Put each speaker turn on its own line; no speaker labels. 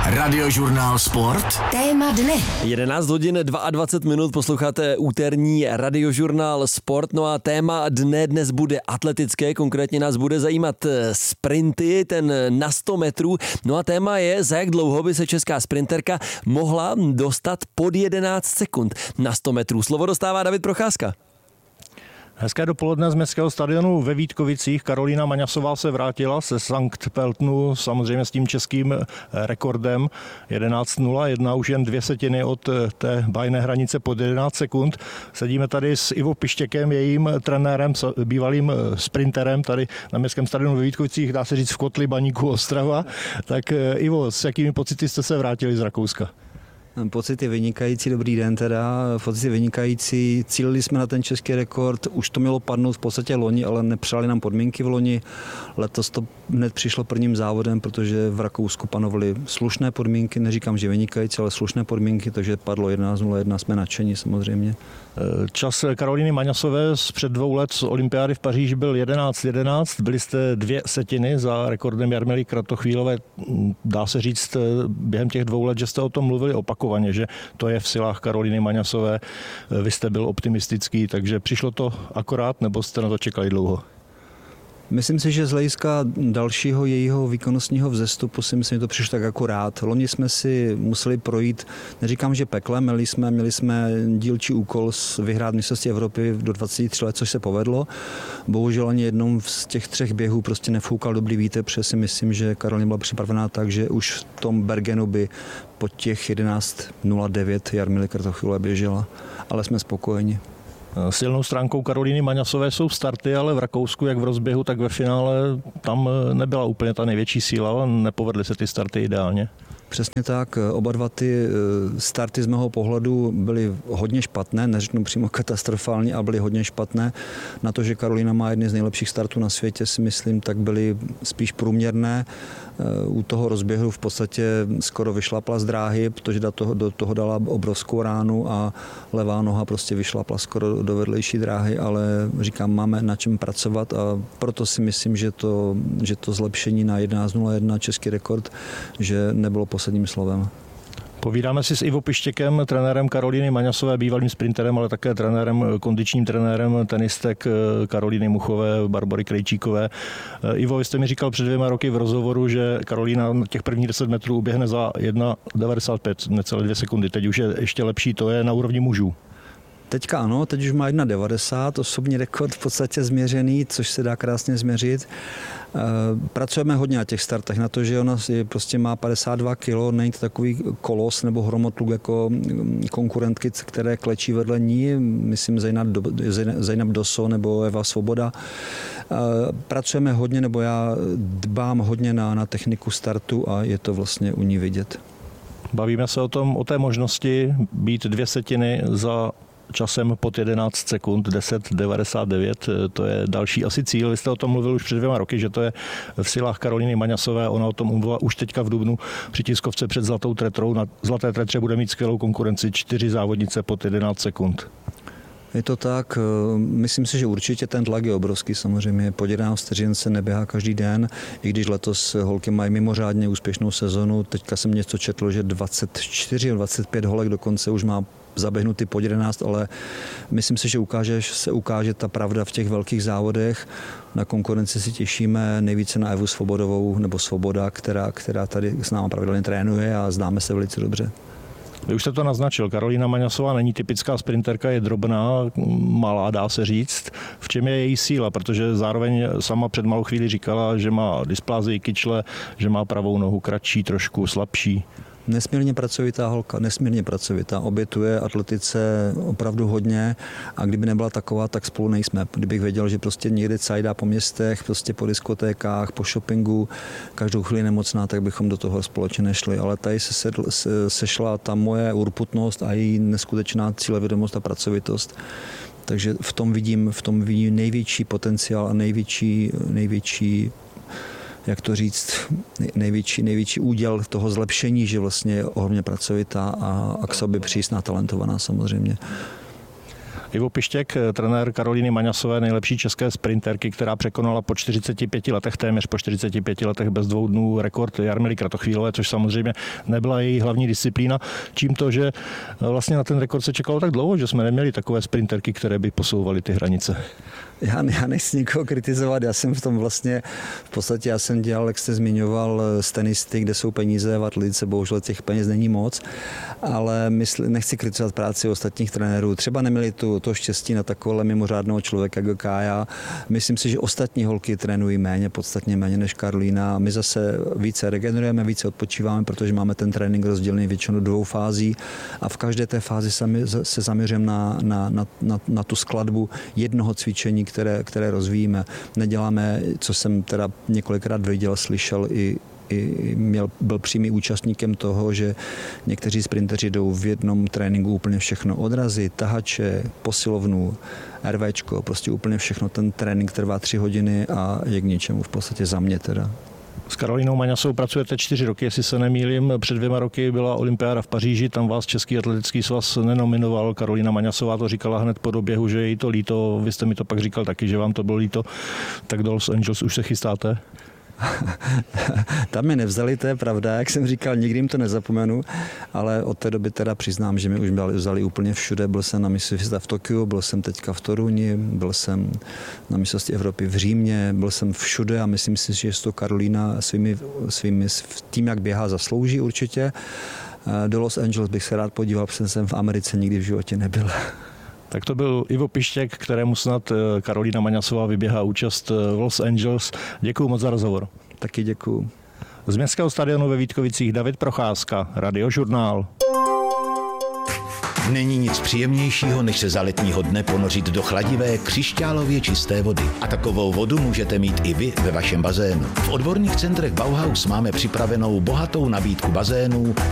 Radiožurnál Sport.
Téma dne.
11 hodin 22 minut posloucháte úterní Radiožurnál Sport. No a téma dne dnes bude atletické, konkrétně nás bude zajímat sprinty, ten na 100 metrů. No a téma je, za jak dlouho by se česká sprinterka mohla dostat pod 11 sekund na 100 metrů. Slovo dostává David Procházka.
Hezké dopoledne z městského stadionu ve Vítkovicích. Karolína Maňasová se vrátila se Sankt Peltnu, samozřejmě s tím českým rekordem 11.01, už jen 2 setiny od té bajné hranice pod 11 sekund. Sedíme tady s Ivo Pištěkem, jejím trenérem, bývalým sprinterem tady na městském stadionu ve Vítkovicích, dá se říct v kotli Baníku Ostrava. Tak Ivo, s jakými pocity jste se vrátili z Rakouska?
Pocit je vynikající, dobrý den teda, pocit je vynikající, cílili jsme na ten český rekord, už to mělo padnout v podstatě loni, ale nepřáli nám podmínky v loni, letos to hned přišlo prvním závodem, protože v Rakousku panovaly slušné podmínky, neříkám, že vynikající, ale slušné podmínky, takže padlo 11.01, jsme nadšení samozřejmě.
Čas Karolíny Maňasové z před 2 let z olympiády v Paříži byl 11.11, byli jste 2 setiny za rekordem Jarmily Kratochvílové, dá se říct během těch 2 let, že jste o tom mluvili opakovaně, že to je v silách Karolíny Maňasové, vy jste byl optimistický, takže přišlo to akorát, nebo jste na to čekali dlouho?
Myslím si, že z hlediska dalšího jejího výkonnostního vzestupu si myslím, že to přišlo tak akorát. Loni jsme si museli projít, neříkám, že peklem, měli jsme dílčí úkol vyhrát mistrovství Evropy do 23 let, což se povedlo. Bohužel ani jednou z těch 3 běhů prostě nefoukal dobrý vítr, protože si myslím, že Karolina byla připravená tak, že už v tom Bergenu by po těch 11.09 Jarmily Kratochvílové běžela, ale jsme spokojeni.
Silnou stránkou Karolíny Maňasové jsou starty, ale v Rakousku, jak v rozběhu, tak ve finále tam nebyla úplně ta největší síla, nepovedly se ty starty ideálně.
Přesně tak, oba dva ty starty z mého pohledu byly hodně špatné, neřeknu přímo katastrofální, ale byly hodně špatné. Na to, že Karolína má jedny z nejlepších startů na světě, si myslím, tak byly spíš průměrné. U toho rozběhu v podstatě skoro vyšlapla z dráhy, protože do toho dala obrovskou ránu a levá noha prostě vyšlapla skoro do vedlejší dráhy, ale říkám, máme na čem pracovat a proto si myslím, že to zlepšení na 11.01 český rekord, že nebylo posledním slovem.
Povídáme si s Ivo Pištěkem, trenérem Karolíny Maňasové, bývalým sprinterem, ale také trenérem, kondičním trenérem tenistek Karolíny Muchové, Barbory Krejčíkové. Ivo, vy jste mi říkal před 2 roky v rozhovoru, že Karolína na těch prvních 10 metrů uběhne za 1.95, necelé 2 sekundy. Teď už je ještě lepší, to je na úrovni mužů. Teďka
ano, teď už má 1.90, osobní rekord v podstatě změřený, což se dá krásně změřit. Pracujeme hodně na těch startech, na to, že ona prostě má 52 kg, není to takový kolos nebo hromotluk jako konkurentky, které klečí vedle ní, myslím Zejnab Doso nebo Eva Svoboda. Pracujeme hodně, nebo já dbám hodně na techniku startu a je to vlastně u ní vidět.
Bavíme se o té možnosti být 2 setiny za časem pod 11 sekund, 10.99, to je další asi cíl. Vy jste o tom mluvil už před 2 roky, že to je v silách Karolíny Maňasové, ona o tom mluvila už teďka v dubnu při tiskovce před Zlatou tretrou. Na Zlaté tretře bude mít skvělou konkurenci, 4 závodnice pod 11 sekund.
Je to tak, myslím si, že určitě ten tlak je obrovský samozřejmě. Po 11 vteřin se neběhá každý den, i když letos holky mají mimořádně úspěšnou sezonu. Teďka jsem něco četl, že 24 a 25 holek dokonce už má zaběhnutý pod 11, ale myslím si, že se ukáže ta pravda v těch velkých závodech. Na konkurenci si těšíme nejvíce na Evu Svobodovou nebo Svoboda, která tady s námi pravidelně trénuje a známe se velice dobře.
Vy už jste to naznačil, Karolína Maňasová není typická sprinterka, je drobná, malá, dá se říct. V čem je její síla? Protože zároveň sama před malou chvíli říkala, že má dysplázii kyčle, že má pravou nohu kratší, trošku slabší.
Nesmírně pracovitá holka, nesmírně pracovitá. Obětuje atletice opravdu hodně a kdyby nebyla taková, tak spolu nejsme. Kdybych věděl, že prostě někde cajdá po městech, prostě po diskotékách, po shoppingu, každou chvíli nemocná, tak bychom do toho společně nešli. Ale tady se sešla ta moje urputnost a její neskutečná cílevědomost a pracovitost. Takže v tom vidím největší potenciál a největší jak to říct, největší úděl toho zlepšení, že vlastně je ohromně pracovitá a k sobě přísná, talentovaná samozřejmě.
Ivo Pištěk, trenér Karolíny Maňasové, nejlepší české sprinterky, která překonala po 45 letech, téměř po 45 letech bez 2 dnů rekord Jarmily Kratochvílové, což samozřejmě nebyla její hlavní disciplína. Čím to, že vlastně na ten rekord se čekalo tak dlouho, že jsme neměli takové sprinterky, které by posouvaly ty hranice.
Já nechci nikoho kritizovat, já jsem v tom vlastně, v podstatě já jsem dělal, jak jste zmiňoval, z tenisty, kde jsou peníze, v atletice bohužel těch peněz není moc, ale nechci kritizovat práci ostatních trenérů. Třeba neměli to štěstí na takového mimořádného člověka jako Kája. Myslím si, že ostatní holky trénují podstatně méně než Karolína. My zase více regenerujeme, více odpočíváme, protože máme ten trénink rozdělený většinou do 2 fází a v každé té fázi se zaměřím na tu skladbu jednoho cvičení, které rozvíjíme. Neděláme, co jsem teda několikrát viděl, slyšel byl přímý účastníkem toho, že někteří sprinteři jdou v jednom tréninku úplně všechno, odrazy, tahače, posilovnu, RVčko, prostě úplně všechno. Ten trénink trvá 3 hodiny a je k ničemu v podstatě za mě teda.
S Karolínou Maňasovou pracujete 4 roky, jestli se nemýlím. Před 2 roky byla olympiáda v Paříži, tam vás Český atletický svaz nenominoval. Karolína Maňasová to říkala hned po doběhu, že je jí to líto. Vy jste mi to pak říkal taky, že vám to bylo líto. Tak do Los Angeles už se chystáte?
Tam mě nevzali, to je pravda, jak jsem říkal, nikdy jim to nezapomenu, ale od té doby teda přiznám, že mi už vzali úplně všude. Byl jsem na mistrovství v Tokiu, byl jsem teďka v Toruni, byl jsem na mistrovství Evropy v Římě, byl jsem všude a myslím si, že to Karolína svými tím, jak běhá, zaslouží určitě. Do Los Angeles bych se rád podíval, protože jsem v Americe nikdy v životě nebyl.
Tak to byl Ivo Pištěk, kterému snad Karolína Maňasová vyběhá účast v Los Angeles. Děkuju moc za rozhovor.
Taky děkuju.
Z městského stadionu ve Vítkovicích David Procházka, Radiožurnál.
Není nic příjemnějšího, než se za letního dne ponořit do chladivé, křišťálově čisté vody. A takovou vodu můžete mít i vy ve vašem bazénu. V odborných centrech Bauhaus máme připravenou bohatou nabídku bazénů